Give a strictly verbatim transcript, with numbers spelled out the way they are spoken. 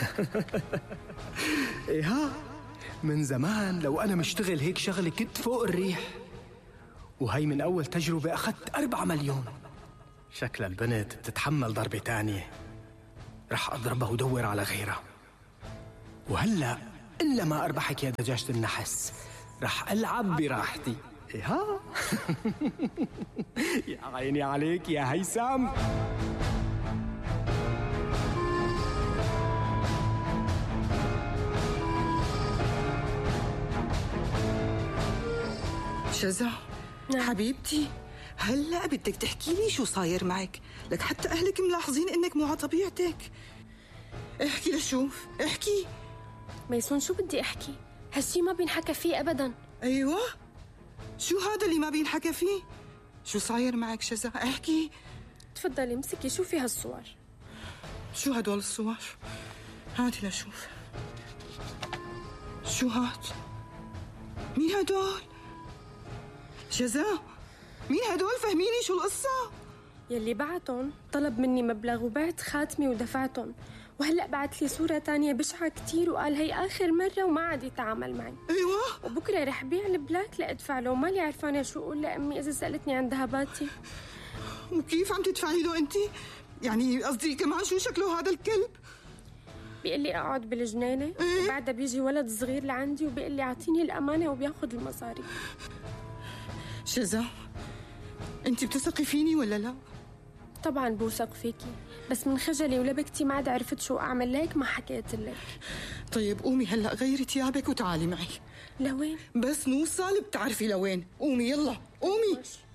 إيه ها، من زمان لو أنا مشتغل هيك شغلة كنت فوق الريح، وهي من أول تجربة أخذت أربعة مليون. شكل البنت بتتحمل ضربة تانية، رح أضربها ودور على غيرها. وهلأ إلا ما أربحك يا دجاجة النحس رح ألعب براحتي. إيه ها. يا عيني عليك يا هيثم. شذا حبيبتي، هلأ بدك تحكي لي شو صاير معك، لك حتى أهلك ملاحظين إنك مو على طبيعتك. احكي لشوف، احكي. ميسون شو بدي أحكي؟ هالشي ما بينحكى فيه أبداً. أيوة، شو هذا اللي ما بينحكى فيه؟ شو صاير معك شذا؟ احكي. تفضلي امسكي شوفي هالصور. شو هدول الصور؟ هاتي لشوف. شو هاد؟ مين هدول؟ شذا مين هدول؟ فهميني شو القصة؟ يلي بعتهم طلب مني مبلغ وبعت خاتمي ودفعتهم، وهلأ بعت لي صورة تانية بشعة كتير وقال هي آخر مرة وما عاد يتعامل معي. أيوة، وبكرة رح بيع البلاك لأدفع له، ومالي عرفانة شو أقول لأمي إذا سألتني عن ذهباتي. وكيف عم تدفعي له أنت؟ يعني قصدي كمان شو شكله هذا الكلب؟ بيقول لي أقعد بالجنينة، إيه؟ وبعدها بيجي ولد صغير لعندي وبيقول لي أعطيني الأمانة وبياخد المصاري. شذا أنت بتثقي فيني ولا لا؟ طبعا بوثق فيكي، بس من خجلي ولبكتي ما عاد عرفت شو أعمل، لك ما حكيت لك. طيب قومي هلأ غيري ثيابك وتعالي معي. لوين؟ بس نوصل بتعرفي لوين. قومي يلا قومي.